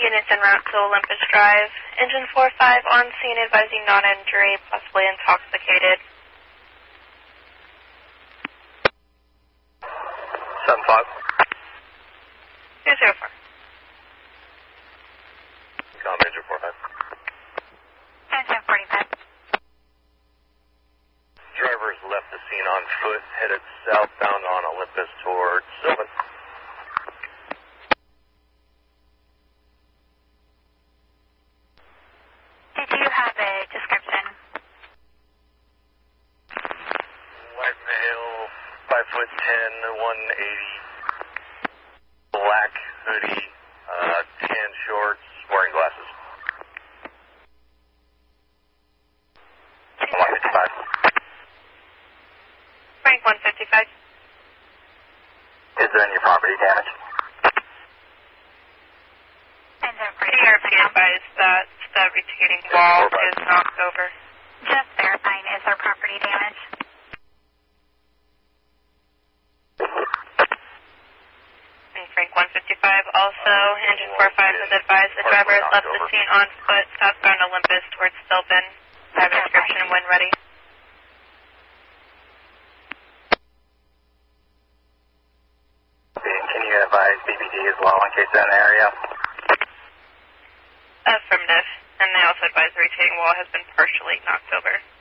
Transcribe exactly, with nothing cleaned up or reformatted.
Units en route to Olympus Drive. Engine four five on scene advising non-injury, possibly intoxicated. seven five. two zero four. Com, engine four five. Engine forty-five. Drivers left the scene on foot, headed southbound on Olympus towards Sylvan. Did you have a description? White male, five foot ten, one eighty, black hoodie, uh, tan shorts, wearing glasses. one fifty-five. Frank one fifty-five. Is there any property damage? Engine C R P forty-five. advised that the retaining wall is knocked over. Just verifying, is there property damage? And Frank one fifty-five also, engine four five has advised the driver has left the scene on foot southbound Olympus towards Sylvan. I have a description when ready. Can you advise B B D as well in case they're in the area? Affirmative. And they also advise the retaining wall has been partially knocked over.